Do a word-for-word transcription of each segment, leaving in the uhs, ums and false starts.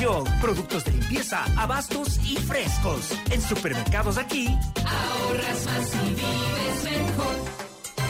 desinfección, productos de limpieza, abastos y frescos. En Supermercados Aquí, ahorras más y vives mejor.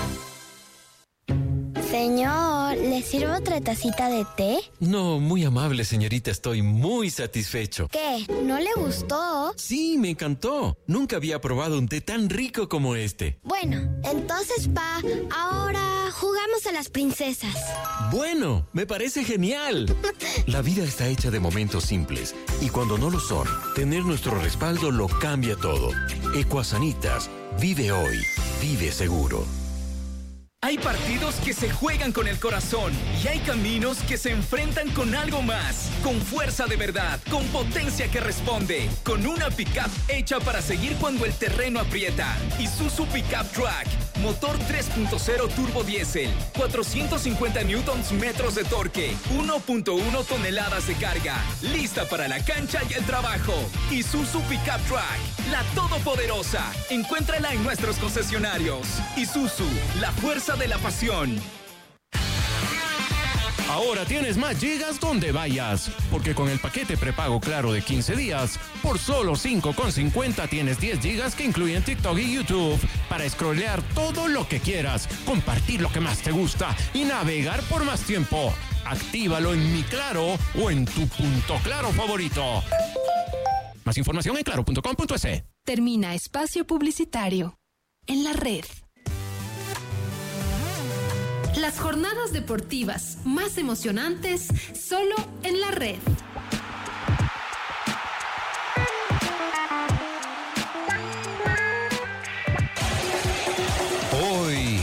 Señor, ¿le sirvo otra tacita de té? No, muy amable, señorita. Estoy muy satisfecho. ¿Qué? ¿No le gustó? Sí, me encantó. Nunca había probado un té tan rico como este. Bueno, entonces, pa, ahora jugamos a las princesas. Bueno, me parece genial. La vida está hecha de momentos simples. Y cuando no lo son, tener nuestro respaldo lo cambia todo. Ecuasanitas. Vive hoy. Vive seguro. Hay partidos que se juegan con el corazón y hay caminos que se enfrentan con algo más, con fuerza de verdad, con potencia que responde, con una pickup hecha para seguir cuando el terreno aprieta. Isuzu Pickup Track, motor tres punto cero turbo diésel, cuatrocientos cincuenta newtons metros de torque, uno punto uno toneladas de carga, lista para la cancha y el trabajo. Isuzu Pickup Track, la todopoderosa. Encuéntrala en nuestros concesionarios. Isuzu, la fuerza de la pasión. Ahora tienes más gigas donde vayas, porque con el paquete prepago Claro de quince días, por solo cinco con cincuenta tienes diez gigas que incluyen TikTok y YouTube para scrollear todo lo que quieras, compartir lo que más te gusta y navegar por más tiempo. Actívalo en Mi Claro o en tu punto claro favorito. Más información en claro punto com punto es. Termina espacio publicitario. En la red. Las jornadas deportivas más emocionantes solo en la red. Hoy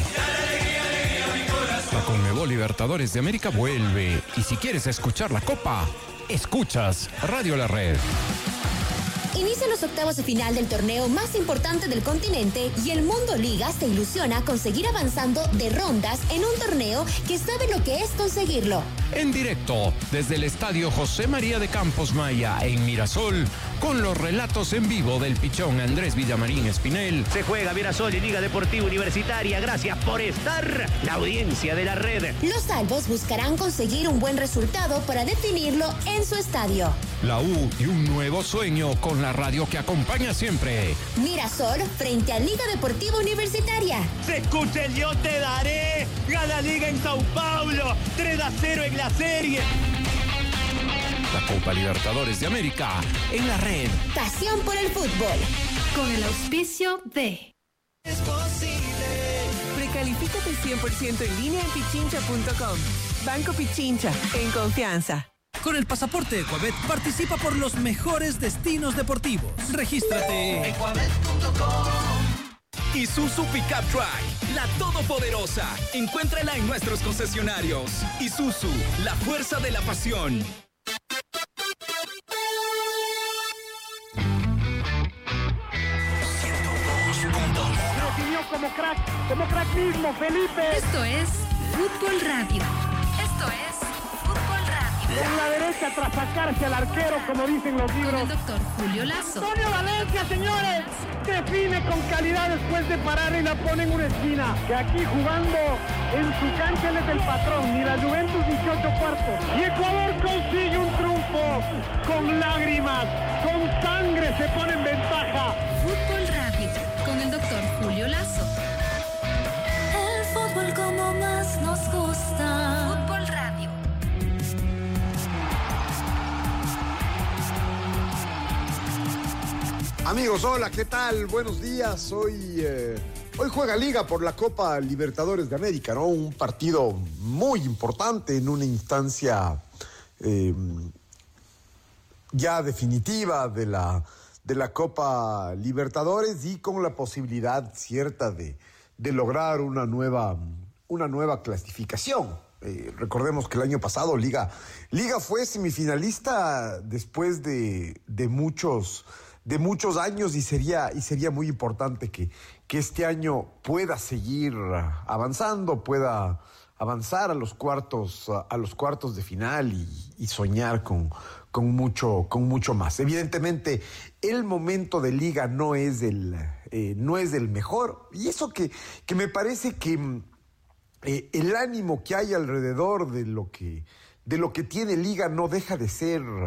la Conmebol Libertadores de América vuelve y si quieres escuchar la Copa, escuchas Radio La Red. Inician los octavos de final del torneo más importante del continente y el Mundo Liga se ilusiona con seguir avanzando de rondas en un torneo que sabe lo que es conseguirlo. En directo, desde el Estadio José María de Campos Maya en Mirasol, con los relatos en vivo del pichón Andrés Villamarín Espinel. Se juega Mirasol y Liga Deportiva Universitaria. Gracias por estar, la audiencia de la red. Los albos buscarán conseguir un buen resultado para definirlo en su estadio. La U y un nuevo sueño con la radio que acompaña siempre. Mirasol frente a Liga Deportiva Universitaria. Se escucha el Yo Te Daré. Gana Liga en Sao Paulo. tres a cero en la serie. La Copa Libertadores de América en la red. Pasión por el fútbol. Con el auspicio de... Es posible. Precalifícate cien por ciento en línea en pichincha punto com. Banco Pichincha, en confianza. Con el pasaporte Ecuabet participa por los mejores destinos deportivos. Regístrate en ecuabet punto com. Isuzu Pickup Track, la todopoderosa. Encuéntrala en nuestros concesionarios. Isuzu, la fuerza de la pasión. Definió como crack, como crack mismo, Felipe. Esto es Fútbol Radio. Esto es Fútbol Radio. Con la derecha tras sacarse al arquero, como dicen los libros. Con el doctor Julio Lazo. Antonio Valencia, señores, define con calidad después de parar y la pone en una esquina. Que aquí jugando en su cancha él es el patrón. Ni la Juventus dieciocho cuartos. Y Ecuador consigue un triunfo con lágrimas, con sangre se pone en ventaja. Fútbol Radio con el doctor Julio Lazo. El fútbol como más nos gusta. Fútbol Radio. Amigos, hola, ¿qué tal? Buenos días. Hoy, eh, hoy juega Liga por la Copa Libertadores de América, ¿no? Un partido muy importante en una instancia eh, ya definitiva de la, de la Copa Libertadores y con la posibilidad cierta de, de lograr una nueva, una nueva clasificación. Eh, recordemos que el año pasado Liga, Liga fue semifinalista después de, de muchos... de muchos años y sería y sería muy importante que, que este año pueda seguir avanzando, pueda avanzar a los cuartos a, a los cuartos de final y, y soñar con, con mucho con mucho más. Evidentemente el momento de Liga no es el eh, no es el mejor y eso que que me parece que eh, el ánimo que hay alrededor de lo que de lo que tiene Liga no deja de ser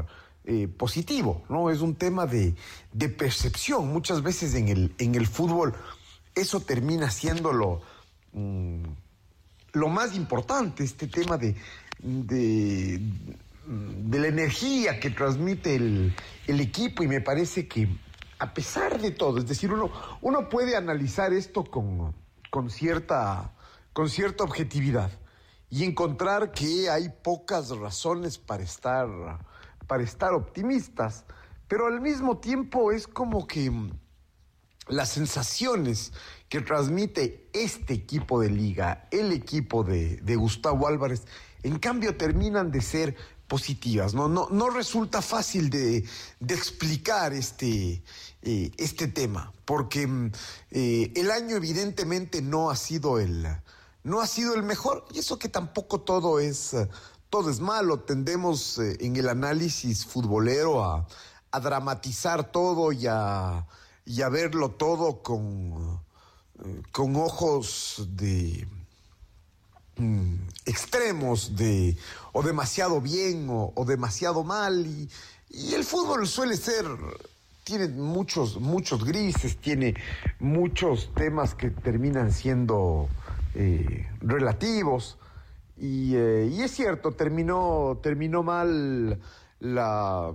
eh, positivo, ¿no? Es un tema de, de percepción. Muchas veces en el, en el fútbol eso termina siendo lo, mm, lo más importante, este tema de, de, de la energía que transmite el, el equipo, y me parece que a pesar de todo, es decir, uno, uno puede analizar esto con, con, cierta, con cierta objetividad y encontrar que hay pocas razones para estar, para estar optimistas, pero al mismo tiempo es como que las sensaciones que transmite este equipo de liga, el equipo de, de Gustavo Álvarez, en cambio terminan de ser positivas, ¿no? No, no resulta fácil de, de explicar este, eh, este tema, porque eh, el año evidentemente no ha sido el, no ha sido el mejor, y eso que tampoco todo es, todo es malo. Tendemos eh, en el análisis futbolero a, a dramatizar todo y a, y a verlo todo con, eh, con ojos de mm, extremos, de o demasiado bien o, o demasiado mal, y, y el fútbol suele ser, tiene muchos, muchos grises, tiene muchos temas que terminan siendo eh, relativos, y, eh, y es cierto, terminó, terminó mal la,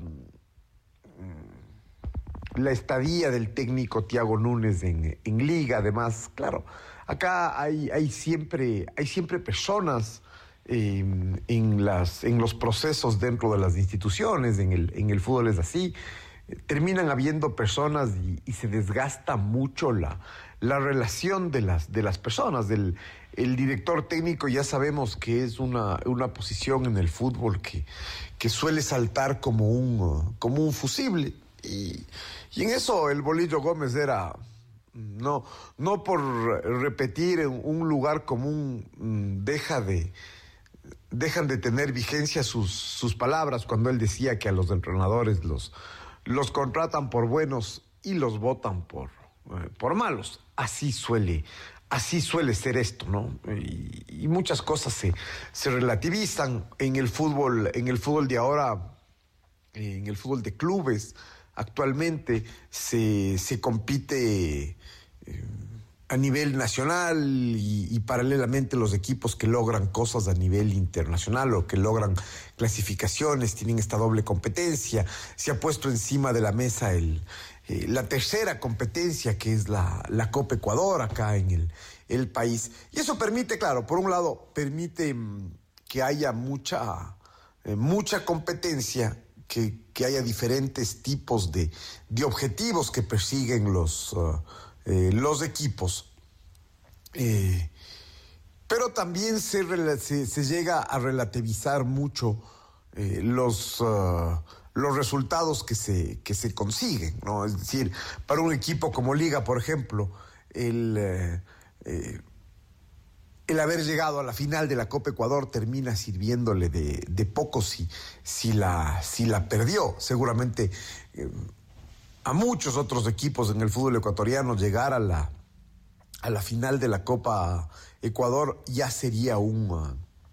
la estadía del técnico Thiago Núñez en, en Liga. Además, claro, acá hay, hay, siempre, hay siempre personas eh, en, las, en los procesos dentro de las instituciones. En el, en el fútbol es así. Terminan habiendo personas y, y se desgasta mucho la, la relación de las, de las personas. Del, el director técnico ya sabemos que es una, una posición en el fútbol que, que suele saltar como un, como un fusible. Y, y en eso el Bolillo Gómez era, no, no por repetir en un lugar común, deja de, dejan de tener vigencia sus, sus palabras cuando él decía que a los entrenadores los, los contratan por buenos y los votan por, eh, por malos. Así suele, así suele ser esto, ¿no? Y, y muchas cosas se, se relativizan en el fútbol, en el fútbol de ahora, en el fútbol de clubes. Actualmente se, se compite eh, a nivel nacional y, y paralelamente los equipos que logran cosas a nivel internacional o que logran clasificaciones tienen esta doble competencia. Se ha puesto encima de la mesa el, eh, la tercera competencia, que es la, la Copa Ecuador acá en el, el país. Y eso permite, claro, por un lado, permite mm, que haya mucha, eh, mucha competencia, Que, que haya diferentes tipos de, de objetivos que persiguen los, uh, eh, los equipos. Eh, pero también se, se, se llega a relativizar mucho eh, los, uh, los resultados que se, que se consiguen, ¿no? Es decir, para un equipo como Liga, por ejemplo, el... Eh, eh, El haber llegado a la final de la Copa Ecuador termina sirviéndole de, de poco si, si, la, si la perdió. Seguramente eh, a muchos otros equipos en el fútbol ecuatoriano llegar a la, a la final de la Copa Ecuador ya sería un, uh,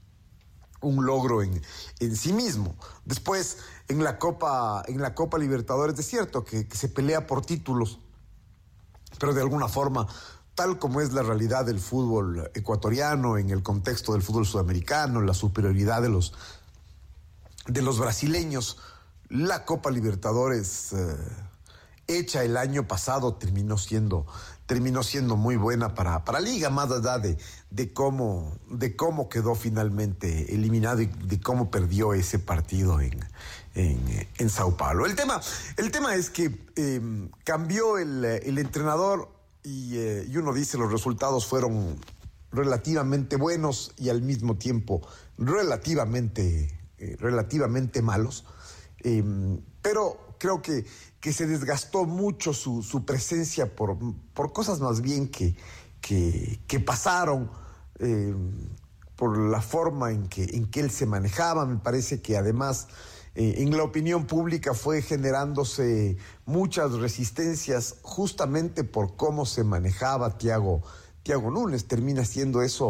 un logro en, en sí mismo. Después, en la Copa, en la Copa Libertadores, es cierto que, que se pelea por títulos, pero de alguna forma, tal como es la realidad del fútbol ecuatoriano en el contexto del fútbol sudamericano, la superioridad de los, de los brasileños, la Copa Libertadores eh, hecha el año pasado terminó siendo, terminó siendo muy buena para, para Liga, más allá de, de, cómo, de cómo quedó finalmente eliminado y de cómo perdió ese partido en, en, en Sao Paulo. El tema, el tema es que eh, cambió el, el entrenador. Y, eh, y uno dice, los resultados fueron relativamente buenos y al mismo tiempo relativamente, eh, relativamente malos. Eh, pero creo que, que se desgastó mucho su, su presencia por, por cosas más bien que, que, que pasaron, eh, por la forma en que, en que él se manejaba. Me parece que además... Eh, en la opinión pública fue generándose muchas resistencias justamente por cómo se manejaba Thiago, Thiago Núñez. Termina siendo eso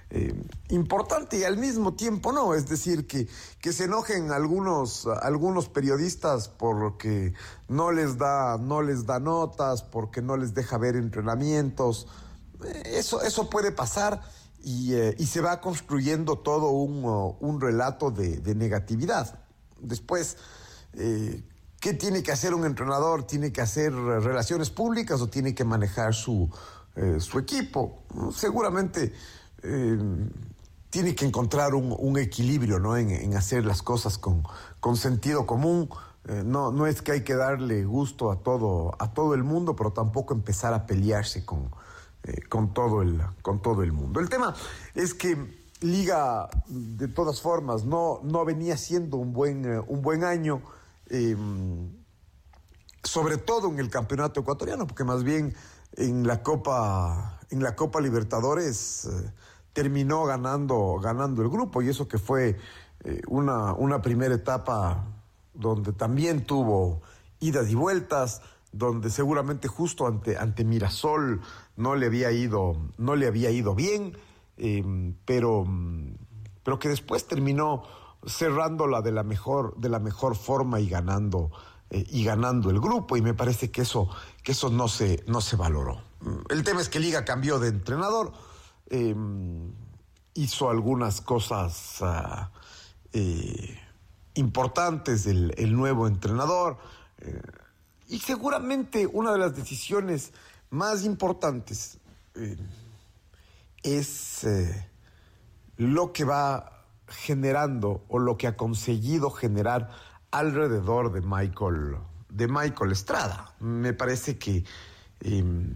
eh, importante y al mismo tiempo no. Es decir, que, que se enojen algunos, algunos periodistas porque no les da, no les da notas, porque no les deja ver entrenamientos. Eso, eso puede pasar y, eh, y se va construyendo todo un, uh, un relato de, de negatividad. Después, eh, ¿qué tiene que hacer un entrenador? ¿Tiene que hacer relaciones públicas o tiene que manejar su, eh, su equipo? Seguramente eh, tiene que encontrar un, un equilibrio, ¿no? en, en hacer las cosas con, con sentido común. Eh, no, no es que hay que darle gusto a todo, a todo el mundo, pero tampoco empezar a pelearse con, eh, con, todo el, con todo el mundo. El tema es que Liga, de todas formas, no, no venía siendo un buen, eh, un buen año, eh, sobre todo en el campeonato ecuatoriano, porque más bien en la Copa, en la Copa Libertadores eh, terminó ganando, ganando el grupo, y eso que fue eh, una, una primera etapa donde también tuvo idas y vueltas, donde seguramente justo ante, ante Mirasol no le había ido, no le había ido bien. Eh, pero, pero que después terminó cerrándola de la mejor, de la mejor forma y ganando, eh, y ganando el grupo, y me parece que eso, que eso no se, no se valoró. El tema es que Liga cambió de entrenador, eh, hizo algunas cosas uh, eh, importantes el, el nuevo entrenador, eh, y seguramente una de las decisiones más importantes eh, es eh, lo que va generando o lo que ha conseguido generar alrededor de Michael, de Michael Estrada. Me parece que eh,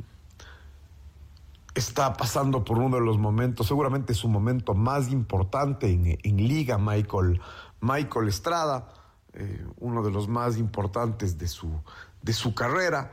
está pasando por uno de los momentos, seguramente su momento más importante en, en Liga, Michael, Michael Estrada, eh, uno de los más importantes de su, de su carrera.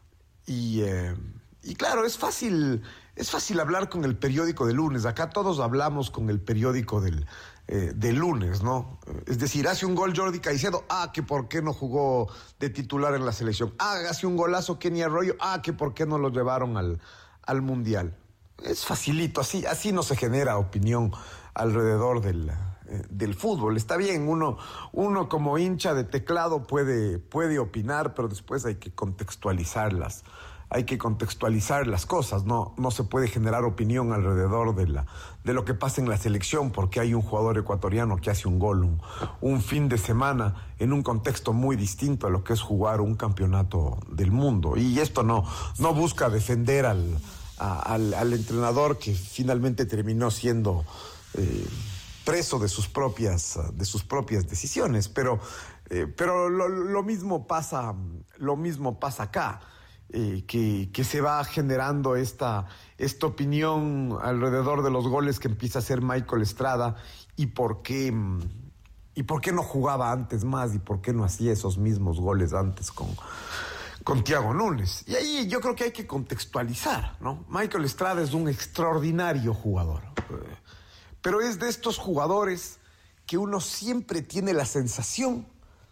Y, eh, y claro, es fácil... Es fácil hablar con el periódico de lunes. Acá todos hablamos con el periódico del, eh, del lunes, ¿no? Es decir, hace un gol Jordi Caicedo, ah, que por qué no jugó de titular en la selección. Ah, hace un golazo Kenny Arroyo, ah, que por qué no lo llevaron al, al Mundial. Es facilito, así, así no se genera opinión alrededor del, eh, del fútbol. Está bien, uno, uno como hincha de teclado puede, puede opinar, pero después hay que contextualizarlas. Hay que contextualizar las cosas, no, no se puede generar opinión alrededor de, la, de lo que pasa en la selección porque hay un jugador ecuatoriano que hace un gol un, un fin de semana en un contexto muy distinto a lo que es jugar un campeonato del mundo. Y esto no, no busca defender al, a, al, al entrenador que finalmente terminó siendo eh, preso de sus propias, de sus propias decisiones, pero, eh, pero lo, lo mismo pasa, lo mismo pasa acá. Eh, que, que se va generando esta, esta opinión alrededor de los goles que empieza a hacer Michael Estrada y por qué, y por qué no jugaba antes más y por qué no hacía esos mismos goles antes con, con Thiago Núñez. Y ahí yo creo que hay que contextualizar, ¿no? Michael Estrada es un extraordinario jugador, eh, pero es de estos jugadores que uno siempre tiene la sensación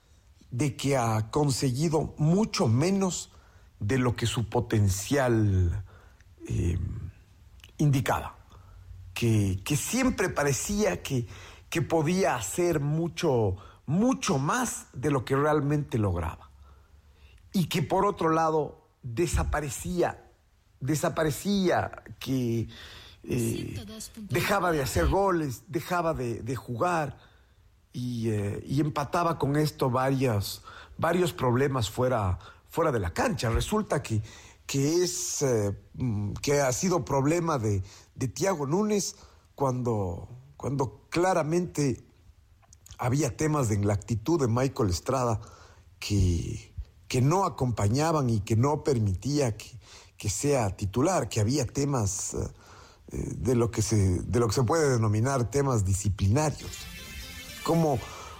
de que ha conseguido mucho menos de lo que su potencial eh, indicaba, que, que siempre parecía que, que podía hacer mucho, mucho más de lo que realmente lograba, y que por otro lado desaparecía, desaparecía, que eh, dejaba de hacer goles, dejaba de, de jugar, y, eh, y empataba con esto varios, varios problemas fuera fuera de la cancha. Resulta que, que, es, eh, que ha sido problema de, de Thiago Núñez cuando, cuando claramente había temas en la actitud de Michael Estrada que, que no acompañaban y que no permitía que, que sea titular, que había temas eh, de, lo que se, de lo que se puede denominar temas disciplinarios. Como...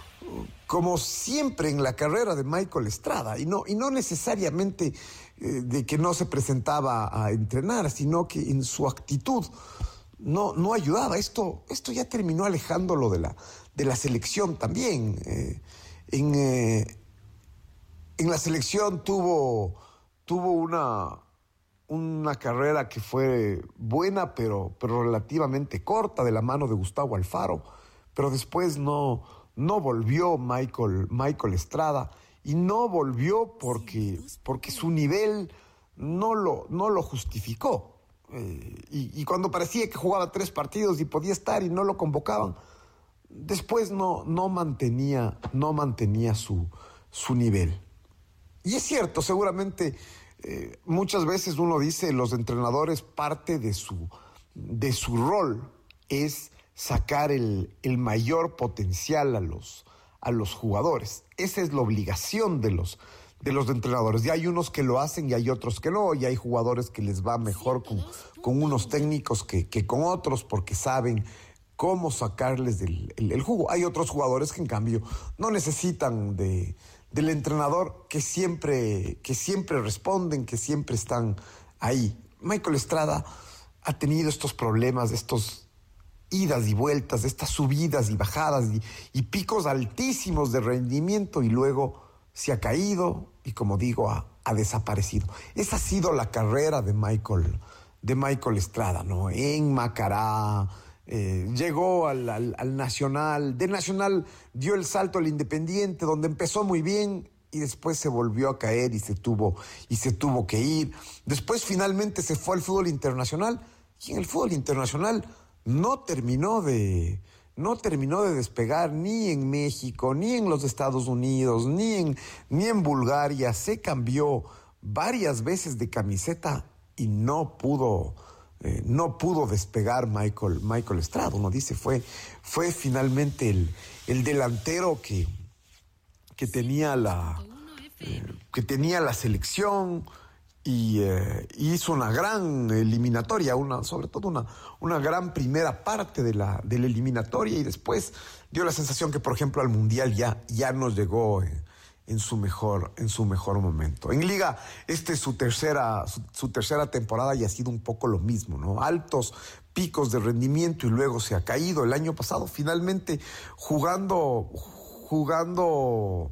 como siempre en la carrera de Michael Estrada, y no, y no necesariamente eh, de que no se presentaba a entrenar, sino que en su actitud no, no ayudaba. Esto, esto ya terminó alejándolo de la, de la selección también. Eh, en, eh, en la selección tuvo, tuvo una, una carrera que fue buena, pero, pero relativamente corta, de la mano de Gustavo Alfaro, pero después no, no volvió Michael, Michael Estrada, y no volvió porque, porque su nivel no lo, no lo justificó. Eh, y, y cuando parecía que jugaba tres partidos y podía estar y no lo convocaban, después no, no mantenía, no mantenía su, su nivel. Y es cierto, seguramente eh, muchas veces uno dice, los entrenadores, parte de su, de su rol es sacar el, el mayor potencial a los, a los jugadores. Esa es la obligación de los, de los entrenadores. Y hay unos que lo hacen y hay otros que no, y hay jugadores que les va mejor con, con unos técnicos que, que con otros, porque saben cómo sacarles del, el, el jugo. Hay otros jugadores que en cambio no necesitan de, del entrenador, que siempre, que siempre responden, que siempre están ahí. Michael Estrada ha tenido estos problemas, estos idas y vueltas, estas subidas y bajadas y, y picos altísimos de rendimiento, y luego se ha caído y, como digo, ha, ha desaparecido. Esa ha sido la carrera de Michael, de Michael Estrada, ¿no? En Macará, eh, llegó al, al, al Nacional, del Nacional dio el salto al Independiente, donde empezó muy bien y después se volvió a caer y se tuvo, y se tuvo que ir. Después finalmente se fue al fútbol internacional, y en el fútbol internacional no terminó de... No terminó de despegar ni en México, ni en los Estados Unidos, ni en, ni en Bulgaria. Se cambió varias veces de camiseta y no pudo, eh, no pudo despegar Michael, Michael Estrada. Uno dice, fue, fue finalmente el, el delantero que, que tenía la, eh, que tenía la selección. Y eh, hizo una gran eliminatoria, una, sobre todo una, una gran primera parte de la, de la eliminatoria, y después dio la sensación que, por ejemplo, al Mundial ya, ya no llegó en, en, su mejor, en su mejor momento. En Liga, este es su tercera, su, su tercera temporada, y ha sido un poco lo mismo, ¿no? Altos picos de rendimiento y luego se ha caído. El año pasado, finalmente, jugando, jugando...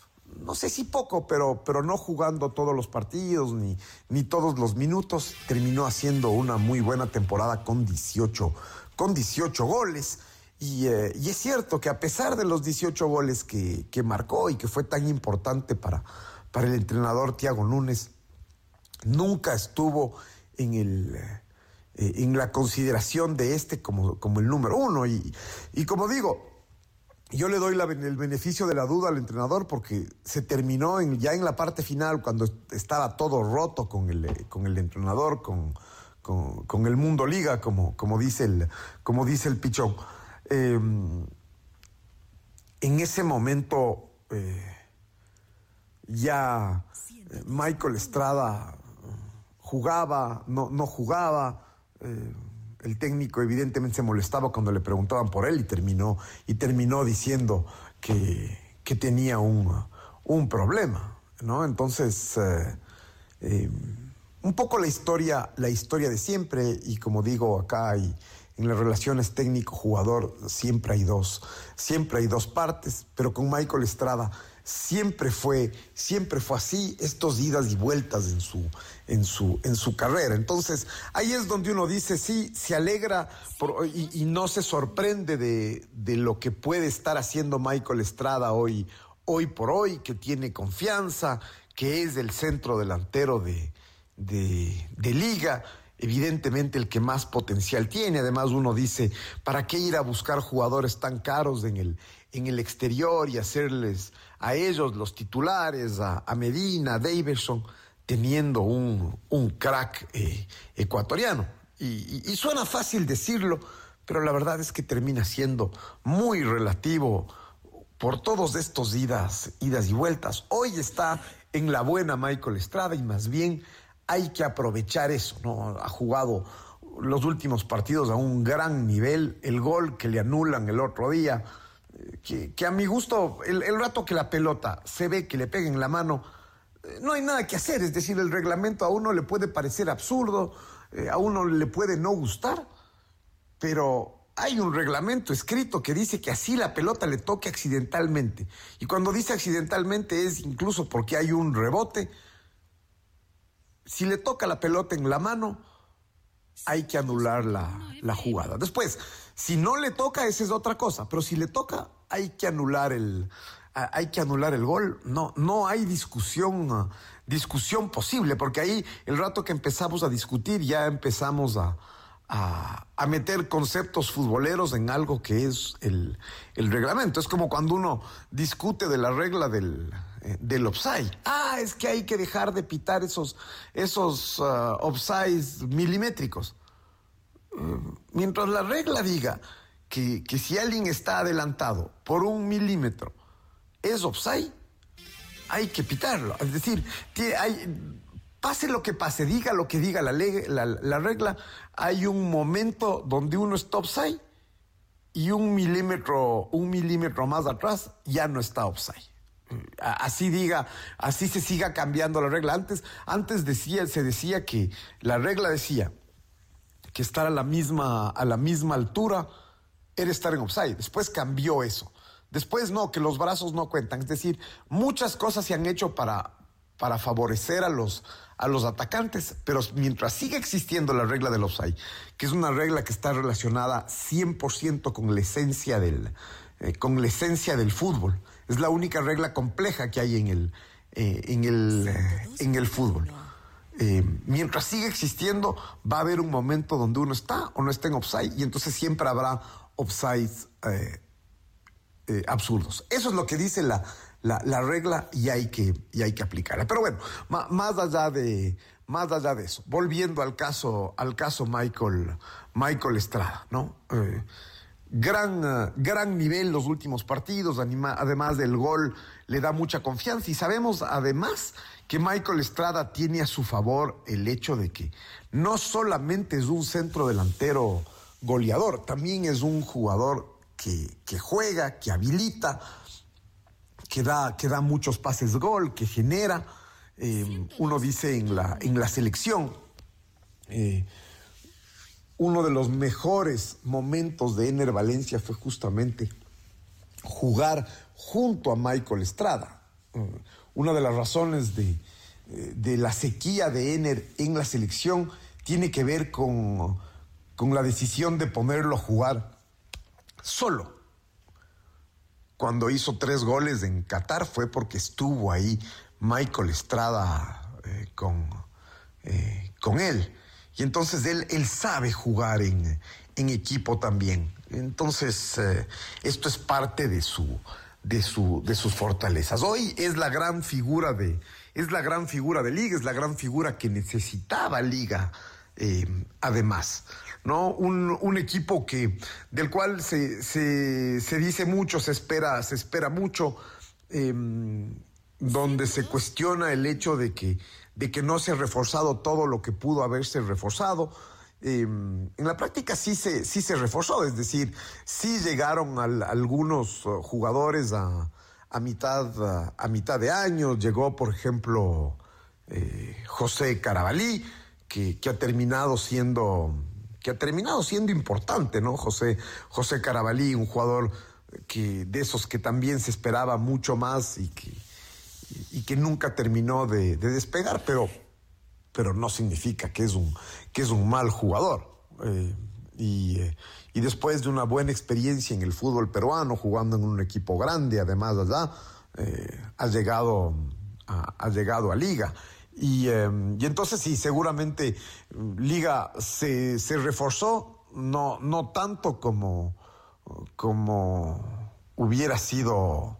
no sé si poco, pero, pero no jugando todos los partidos ni, ni todos los minutos, terminó haciendo una muy buena temporada con dieciocho, con dieciocho goles. Y, eh, y es cierto que a pesar de los dieciocho goles que, que marcó y que fue tan importante para, para el entrenador Thiago Núñez, nunca estuvo en, el, eh, en la consideración de este como, como el número uno. Y, y como digo, yo le doy la, el beneficio de la duda al entrenador, porque se terminó en, ya en la parte final, cuando estaba todo roto con el, con el entrenador, con, con, con el Mundo Liga, como, como, dice, el, como dice el Pichón. Eh, en ese momento eh, ya eh, Michael Estrada jugaba, no, no jugaba. Eh, El técnico evidentemente se molestaba cuando le preguntaban por él y terminó, y terminó diciendo que, que tenía un, un problema, ¿no? Entonces, eh, eh, un poco la historia, la historia de siempre, y como digo acá, hay, en las relaciones técnico-jugador siempre hay dos, siempre hay dos partes, pero con Michael Estrada siempre fue, siempre fue así, estos idas y vueltas en su, en su, en su carrera. Entonces, ahí es donde uno dice, sí, se alegra por, y, y no se sorprende de, de lo que puede estar haciendo Michael Estrada hoy, hoy por hoy, que tiene confianza, que es el centro delantero de, de, de Liga, evidentemente el que más potencial tiene. Además, uno dice, ¿para qué ir a buscar jugadores tan caros en el, en el exterior y hacerles a ellos los titulares, a, a Medina, a Davidson, teniendo un, un crack eh, ecuatoriano? Y, y, y suena fácil decirlo, pero la verdad es que termina siendo muy relativo por todos estos idas, idas y vueltas. Hoy está en la buena Michael Estrada, y más bien hay que aprovechar eso, ¿no? Ha jugado los últimos partidos a un gran nivel. El gol que le anulan el otro día, eh, que, que a mi gusto, el, el rato que la pelota se ve que le pega en la mano, eh, no hay nada que hacer. Es decir, el reglamento a uno le puede parecer absurdo, eh, a uno le puede no gustar, pero hay un reglamento escrito que dice que así la pelota le toque accidentalmente. Y cuando dice accidentalmente es incluso porque hay un rebote. si le toca la pelota en la mano, hay que anular la, la jugada. Después, si no le toca, esa es otra cosa, pero si le toca, hay que anular el, hay que anular el gol. No, no hay discusión, uh, discusión posible, porque ahí el rato que empezamos a discutir ya empezamos a, a, a meter conceptos futboleros en algo que es el, el reglamento. Es como cuando uno discute de la regla del, eh, del offside. Ah, es que hay que dejar de pitar esos, esos uh, offsides milimétricos. Uh, mientras la regla diga que, que si alguien está adelantado por un milímetro es offside, hay que pitarlo. Es decir, hay, pase lo que pase, diga lo que diga la, ley, la, la regla, hay un momento donde uno está offside y un milímetro, un milímetro más atrás ya no está offside. Así diga, así se siga cambiando la regla. Antes, antes decía, se decía que la regla decía que estar a la misma, a la misma altura era estar en offside. Después cambió eso. Después no, que los brazos no cuentan. Es decir, muchas cosas se han hecho para, para favorecer a los, a los atacantes, pero mientras siga existiendo la regla del offside, que es una regla que está relacionada cien por ciento con la esencia del, eh, con la esencia del fútbol. Es la única regla compleja que hay en el, eh, en el, eh, en el fútbol. Eh, mientras siga existiendo, va a haber un momento donde uno está o no está en offside, y entonces siempre habrá offsides eh, Eh, absurdos. Eso es lo que dice la, la, la regla y hay que, y hay que aplicarla. Pero bueno, ma, más allá de, más allá de eso, volviendo al caso, al caso Michael, Michael Estrada, ¿no? Eh, gran, uh, gran nivel los últimos partidos, anima, además del gol, le da mucha confianza, y sabemos además que Michael Estrada tiene a su favor el hecho de que no solamente es un centro delantero goleador, también es un jugador Que, que juega, que habilita, que da, que da muchos pases gol, que genera. Eh, uno dice en la, en la selección, eh, uno de los mejores momentos de Ener Valencia fue justamente jugar junto a Michael Estrada. Eh, una de las razones de, de la sequía de Ener en la selección tiene que ver con, con la decisión de ponerlo a jugar solo. Cuando hizo tres goles en Qatar fue porque estuvo ahí Michael Estrada eh, con, eh, con él. Y entonces él, él sabe jugar en, en equipo también. Entonces eh, esto es parte de su, de su, de sus fortalezas. Hoy es la gran figura de, es la gran figura de Liga, es la gran figura que necesitaba Liga, eh, además. ¿No? Un, un equipo que, del cual se, se, se dice mucho, se espera, se espera mucho, eh, donde se cuestiona el hecho de que, de que no se ha reforzado todo lo que pudo haberse reforzado. Eh, en la práctica sí se, sí se reforzó, es decir, sí llegaron al, algunos uh, jugadores a, a, mitad, uh, a mitad de año. Llegó, por ejemplo, eh, José Carabalí, que, que ha terminado siendo... que ha terminado siendo importante, ¿no? José, José Carabalí, un jugador que, de esos que también se esperaba mucho más y que, y, y que nunca terminó de, de despegar, pero, pero no significa que es un, que es un mal jugador. Eh, y, eh, y después de una buena experiencia en el fútbol peruano, jugando en un equipo grande, además allá, eh, ha llegado a, ha llegado a Liga. Y, eh, y entonces sí, seguramente Liga se, se reforzó, no, no tanto como, como hubiera sido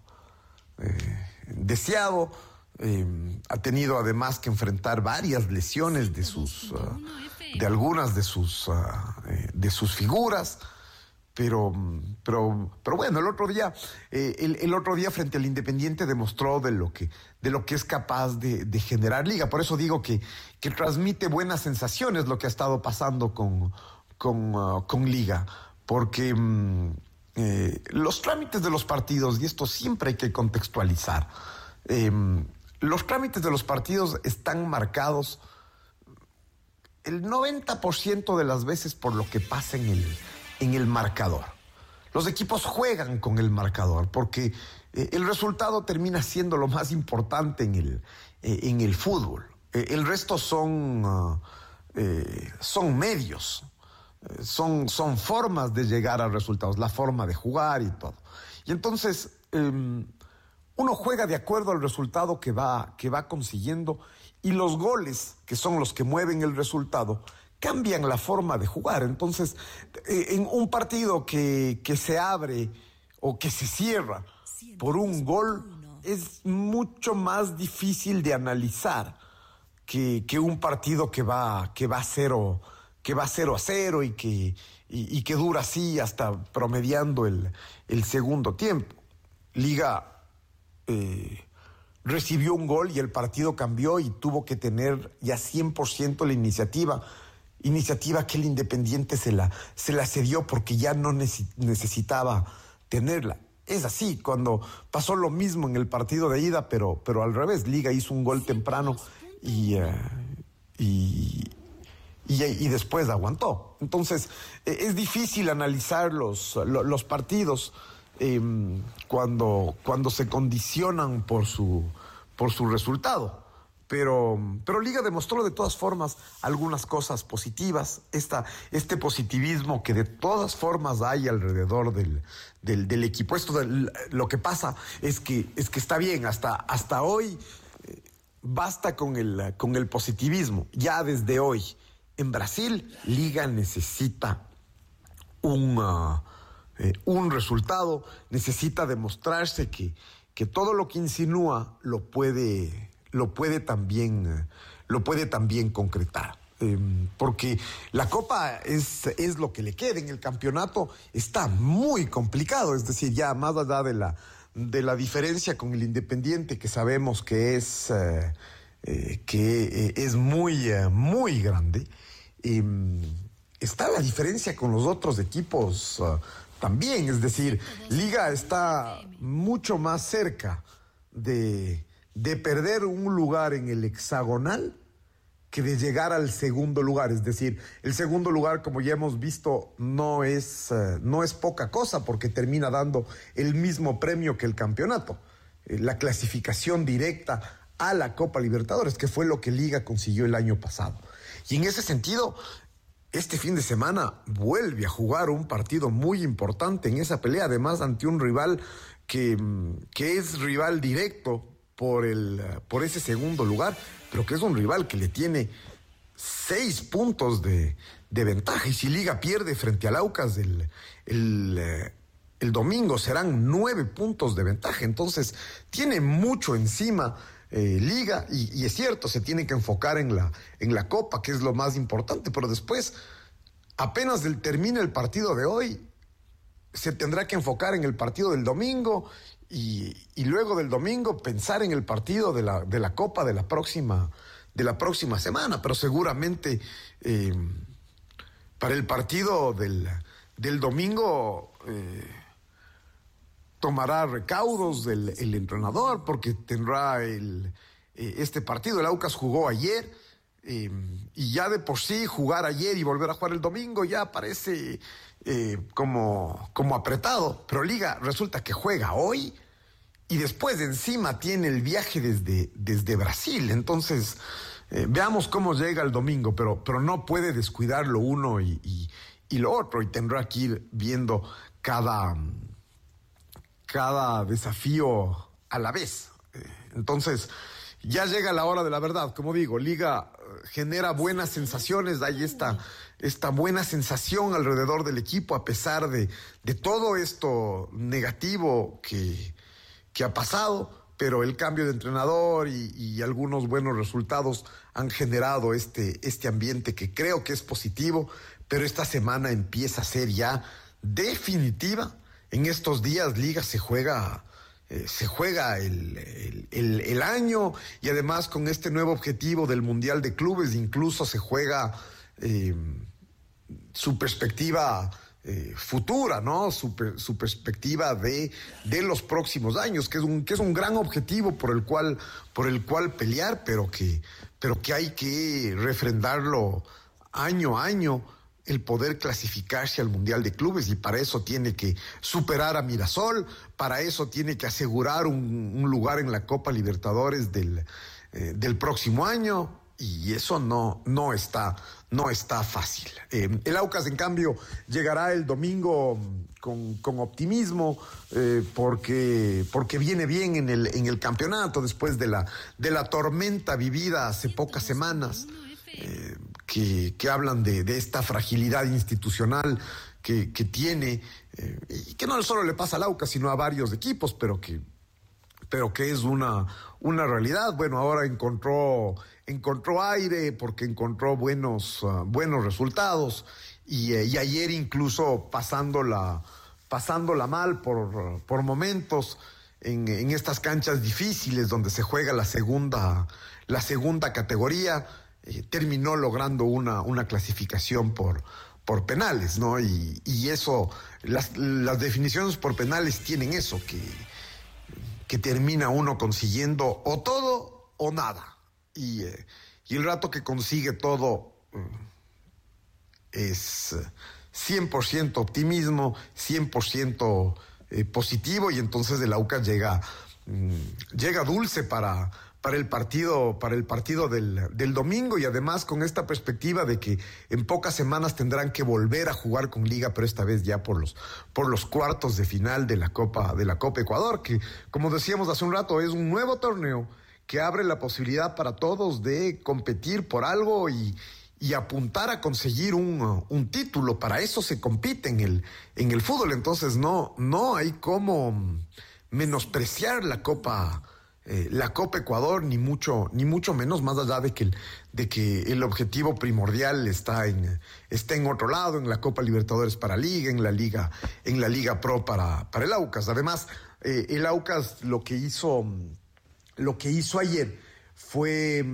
eh, deseado. Eh, ha tenido además que enfrentar varias lesiones de sus, uh, de algunas de sus, uh, eh, de sus figuras. Pero, pero, pero bueno, el otro día, eh, el, el otro día frente al Independiente demostró de lo que, de lo que es capaz de, de generar Liga. Por eso digo que, que transmite buenas sensaciones lo que ha estado pasando con, con, uh, con Liga. Porque um, eh, los trámites de los partidos, y esto siempre hay que contextualizar, eh, los trámites de los partidos están marcados el noventa por ciento de las veces por lo que pasa en el en el marcador. Los equipos juegan con el marcador porque eh, el resultado termina siendo lo más importante en el, eh, en el fútbol. Eh, el resto son, uh, eh, son medios, eh, son, son formas de llegar a resultados, la forma de jugar y todo. Y entonces eh, uno juega de acuerdo al resultado que va, que va consiguiendo, y los goles, que son los que mueven el resultado, cambian la forma de jugar. Entonces, eh, en un partido que, que se abre o que se cierra por un gol, es mucho más difícil de analizar que, que un partido que va, que va cero, que va cero a cero y que, y, y que dura así hasta promediando el, el segundo tiempo. Liga eh, recibió un gol y el partido cambió y tuvo que tener ya cien por ciento la iniciativa. Iniciativa que el Independiente se la, se la cedió porque ya no necesitaba tenerla. Es así, cuando pasó lo mismo en el partido de ida, pero, pero al revés. Liga hizo un gol temprano y, uh, y, y, y después aguantó. Entonces, eh, es difícil analizar los, los, los partidos eh, cuando, cuando se condicionan por su, por su resultado. Pero, pero Liga demostró de todas formas algunas cosas positivas, esta, este positivismo que de todas formas hay alrededor del, del, del equipo. Esto de, lo que pasa es que, es que está bien, hasta, hasta hoy eh, basta con el, con el positivismo. Ya desde hoy en Brasil, Liga necesita un, uh, eh, un resultado, necesita demostrarse que, que todo lo que insinúa lo puede... lo puede también, lo puede también concretar. Eh, porque la Copa es, es lo que le queda. En el campeonato está muy complicado, es decir, ya más allá de la, de la diferencia con el Independiente, que sabemos que es, eh, eh, que eh, es muy, eh, muy grande, eh, está la diferencia con los otros equipos uh, también, es decir, Liga está mucho más cerca de... de perder un lugar en el hexagonal que de llegar al segundo lugar. Es decir, el segundo lugar, como ya hemos visto, no es, uh, no es poca cosa, porque termina dando el mismo premio que el campeonato, eh, la clasificación directa a la Copa Libertadores, que fue lo que Liga consiguió el año pasado. Y en ese sentido, este fin de semana vuelve a jugar un partido muy importante en esa pelea, además ante un rival que, que es rival directo por el por ese segundo lugar, pero que es un rival que le tiene seis puntos de, de ventaja. Y si Liga pierde frente al Aucas el, el, el domingo, serán nueve puntos de ventaja. Entonces tiene mucho encima eh, Liga, y, y es cierto, se tiene que enfocar en la, en la Copa, que es lo más importante, pero después, apenas termine el partido de hoy, se tendrá que enfocar en el partido del domingo. Y, y luego del domingo pensar en el partido de la, de la Copa de la próxima, de la próxima semana. Pero seguramente eh, para el partido del, del domingo eh, tomará recaudos del el entrenador, porque tendrá el, eh, este partido. El Aucas jugó ayer eh, y ya de por sí jugar ayer y volver a jugar el domingo ya parece eh, como, como apretado. Pero Liga resulta que juega hoy y después de encima tiene el viaje desde, desde Brasil. Entonces, eh, veamos cómo llega el domingo, pero, pero no puede descuidar lo uno y, y, y lo otro, y tendrá que ir viendo cada, cada desafío a la vez. Eh, entonces, ya llega la hora de la verdad. Como digo, Liga genera buenas sensaciones, hay esta, esta buena sensación alrededor del equipo, a pesar de, de todo esto negativo que... que ha pasado, pero el cambio de entrenador y, y algunos buenos resultados han generado este, este ambiente que creo que es positivo, pero esta semana empieza a ser ya definitiva. En estos días Liga se juega, eh, se juega el, el, el, el año, y además con este nuevo objetivo del Mundial de Clubes incluso se juega eh, su perspectiva Eh, futura, ¿no? Su, su perspectiva de, de los próximos años, que es un, que es un gran objetivo por el cual, por el cual pelear, pero que, pero que hay que refrendarlo año a año, el poder clasificarse al Mundial de Clubes, y para eso tiene que superar a Mirasol, para eso tiene que asegurar un, un lugar en la Copa Libertadores del, eh, del próximo año. Y eso no, no está, no está fácil. Eh, el Aucas, en cambio, llegará el domingo con, con optimismo eh, porque, porque viene bien en el, en el campeonato después de la, de la tormenta vivida hace pocas semanas, eh, que, que hablan de, de esta fragilidad institucional que, que tiene, eh, y que no solo le pasa al Aucas, sino a varios equipos, pero que, pero que es una, una realidad. Bueno, ahora encontró... encontró aire porque encontró buenos, uh, buenos resultados y, eh, y ayer incluso pasándola, pasándola mal por, por momentos en, en estas canchas difíciles donde se juega la segunda, la segunda categoría, eh, terminó logrando una, una clasificación por, por penales, ¿no? Y, y eso, las, las definiciones por penales tienen eso, que, que termina uno consiguiendo o todo o nada. Y, eh, y el rato que consigue todo eh, es cien por ciento optimismo, cien por ciento eh, positivo, y entonces el Aucas llega, mm, llega dulce para, para el partido, para el partido del, del domingo, y además con esta perspectiva de que en pocas semanas tendrán que volver a jugar con Liga, pero esta vez ya por los, por los cuartos de final de la Copa, de la Copa Ecuador, que como decíamos hace un rato es un nuevo torneo que abre la posibilidad para todos de competir por algo y, y apuntar a conseguir un, un título. Para eso se compite en el, en el fútbol. Entonces no, no hay cómo menospreciar la Copa, eh, la Copa Ecuador, ni mucho, ni mucho menos, más allá de que el, de que el objetivo primordial está en, está en otro lado, en la Copa Libertadores para Liga, en la Liga, en la Liga Pro para, para el Aucas. Además, eh, el Aucas lo que hizo... Lo que hizo ayer fue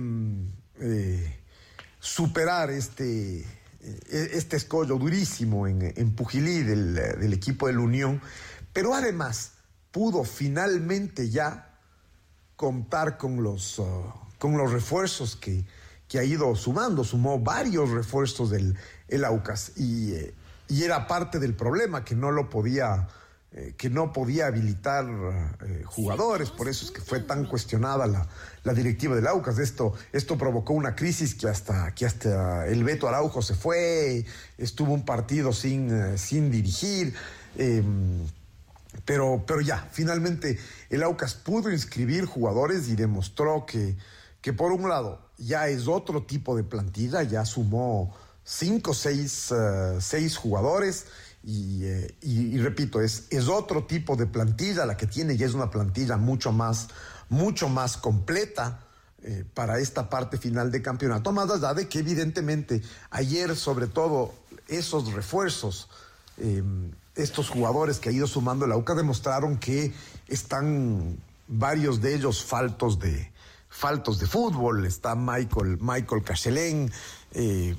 eh, superar este, eh, este escollo durísimo en, en Pujilí del, del equipo de la Unión, pero además pudo finalmente ya contar con los, uh, con los refuerzos que, que ha ido sumando. Sumó varios refuerzos del el Aucas y, eh, y era parte del problema, que no lo podía... Eh, que no podía habilitar eh, jugadores, por eso es que fue tan cuestionada la, la directiva del Aucas. Esto, esto provocó una crisis que hasta, que hasta el Beto Araujo se fue, estuvo un partido sin, eh, sin dirigir, eh, pero, pero ya, finalmente el Aucas pudo inscribir jugadores y demostró que, que por un lado ya es otro tipo de plantilla, ya sumó cinco, seis, uh, seis jugadores. Y, eh, y, y repito, es, es otro tipo de plantilla la que tiene, y es una plantilla mucho más, mucho más completa eh, para esta parte final de campeonato, más allá de que evidentemente ayer, sobre todo, esos refuerzos, eh, estos jugadores que ha ido sumando la U C A demostraron que están varios de ellos faltos de, faltos de fútbol. Está Michael, Michael Cachelén, eh,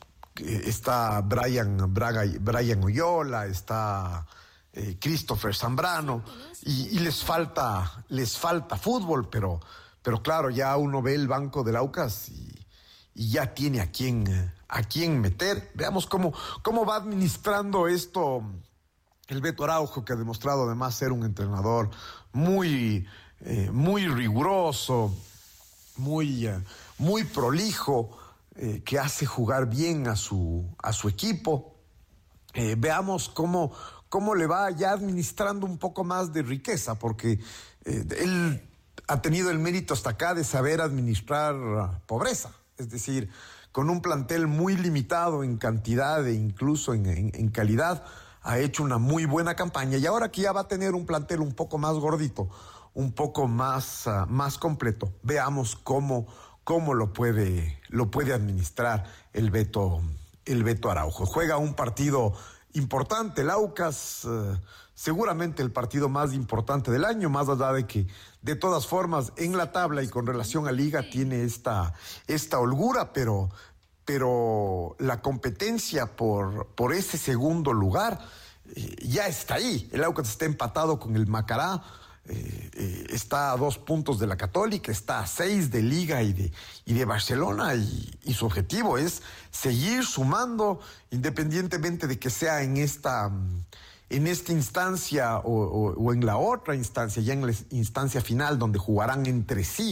está Brian, Braga, Brian Oyola, está eh, Christopher Zambrano, y, y les falta, les falta fútbol, pero, pero claro, ya uno ve el banco del Aucas y, y ya tiene a quién, a quién meter. Veamos cómo, cómo va administrando esto el Beto Araujo, que ha demostrado además ser un entrenador muy, eh, muy riguroso, muy, eh, muy prolijo, Eh, que hace jugar bien a su, a su equipo. Eh, veamos cómo, cómo le va ya administrando un poco más de riqueza, porque eh, él ha tenido el mérito hasta acá de saber administrar pobreza, es decir, con un plantel muy limitado en cantidad e incluso en, en, en calidad, ha hecho una muy buena campaña, y ahora que ya va a tener un plantel un poco más gordito, un poco más, uh, más completo, veamos cómo cómo lo puede, lo puede administrar el Beto, el Beto Araujo. Juega un partido importante el Aucas, eh, seguramente el partido más importante del año, más allá de que de todas formas en la tabla y con relación a Liga tiene esta, esta holgura, pero, pero la competencia por, por ese segundo lugar eh, ya está ahí. El Aucas está empatado con el Macará, Eh, eh, está a dos puntos de la Católica, está a seis de Liga y de, y de Barcelona, y, y su objetivo es seguir sumando, independientemente de que sea en esta, en esta instancia o, o, o en la otra instancia, ya en la instancia final, donde jugarán entre sí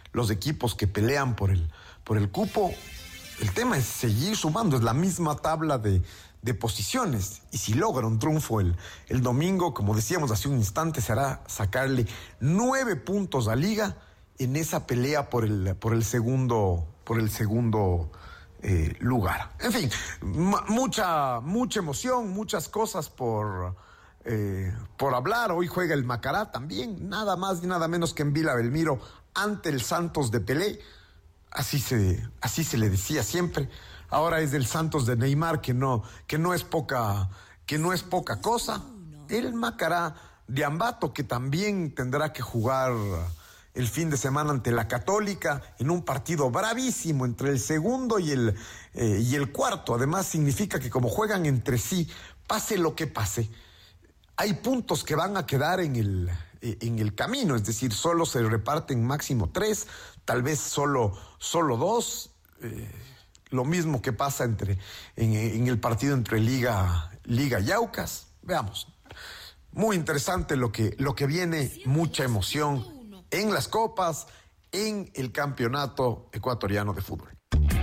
los equipos que pelean por el, por el cupo. El tema es seguir sumando, es la misma tabla de, de posiciones. Y si logra un triunfo el, el domingo, como decíamos hace un instante, será sacarle nueve puntos a Liga en esa pelea por el, por el segundo, por el segundo eh, lugar. En fin, m- mucha, mucha emoción, muchas cosas por, eh, por hablar. Hoy juega el Macará también, nada más y nada menos que en Vila Belmiro ante el Santos de Pelé. Así se, así se le decía siempre. Ahora es el Santos de Neymar, que no, que no es poca, que no es poca cosa. El Macará de Ambato, que también tendrá que jugar el fin de semana ante la Católica en un partido bravísimo entre el segundo y el, eh, y el cuarto. Además significa que como juegan entre sí, pase lo que pase, hay puntos que van a quedar en el, eh, en el camino, es decir, solo se reparten máximo tres, tal vez solo, solo dos, eh, lo mismo que pasa entre, en, en el partido entre Liga, Liga y Aucas. Veamos, muy interesante lo que, lo que viene, mucha emoción en las copas, en el campeonato ecuatoriano de fútbol.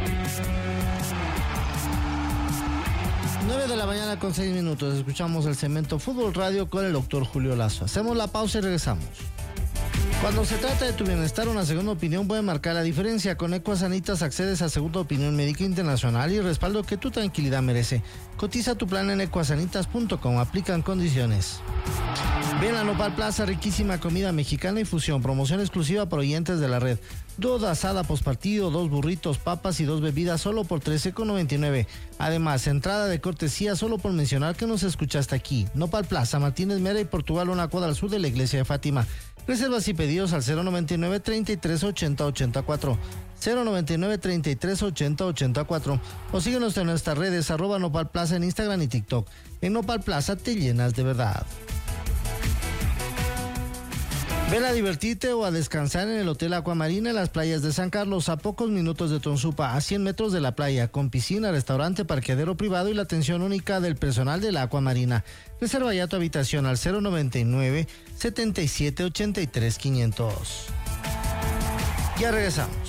nueve de la mañana con seis minutos. Escuchamos el Cemento Fútbol Radio con el doctor Julio Lazo. Hacemos la pausa y regresamos. Cuando se trata de tu bienestar, una segunda opinión puede marcar la diferencia. Con Ecuasanitas accedes a segunda opinión médica internacional y respaldo que tu tranquilidad merece. Cotiza tu plan en ecuasanitas punto com. Aplican condiciones. Ven a Nopal Plaza, riquísima comida mexicana y fusión. Promoción exclusiva para oyentes de la red. Dos asada postpartido, dos burritos, papas y dos bebidas solo por trece con noventa y nueve. Además, entrada de cortesía solo por mencionar que nos escuchaste aquí. Nopal Plaza, Martínez Mera y Portugal, una cuadra al sur de la iglesia de Fátima. Reservas y pedidos al cero noventa y nueve, treinta y tres, ochenta, ochenta y cuatro. cero noventa y nueve, treinta y tres, ochenta, ochenta y cuatro. O síguenos en nuestras redes, arroba Nopal Plaza en Instagram y TikTok. En Nopal Plaza te llenas de verdad. Ven a divertirte o a descansar en el Hotel Aquamarina en las playas de San Carlos, a pocos minutos de Tonsupa, a cien metros de la playa, con piscina, restaurante, parqueadero privado y la atención única del personal de la Aquamarina. Reserva ya tu habitación al cero noventa y nueve, setenta y siete, ochenta y tres, quinientos. Ya regresamos.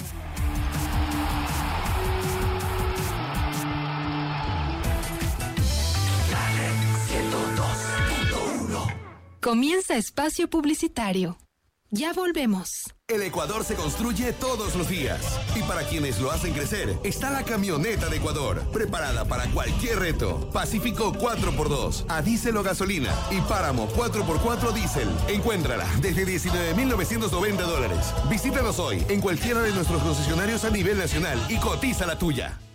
Comienza espacio publicitario. Ya volvemos. El Ecuador se construye todos los días. Y para quienes lo hacen crecer, está la camioneta de Ecuador, preparada para cualquier reto. Pacífico cuatro por dos, a diésel o gasolina. Y Páramo cuatro por cuatro diésel. Encuéntrala desde diecinueve mil novecientos noventa dólares. Visítanos hoy en cualquiera de nuestros concesionarios a nivel nacional y cotiza la tuya.